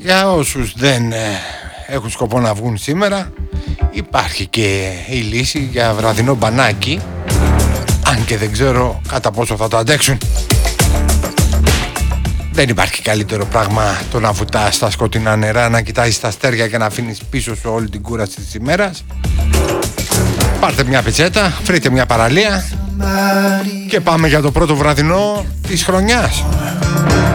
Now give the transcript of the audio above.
Για όσους δεν έχουν σκοπό να βγουν σήμερα, υπάρχει και η λύση για βραδινό μπανάκι, αν και δεν ξέρω κατά πόσο θα το αντέξουν. Δεν υπάρχει καλύτερο πράγμα το να βουτάς στα σκοτεινά νερά, να κοιτάζεις τα αστέρια και να αφήνεις πίσω σου όλη την κούραση της ημέρας. Πάρτε μια πετσέτα, βρείτε μια παραλία και πάμε για το πρώτο βραδινό της χρονιάς.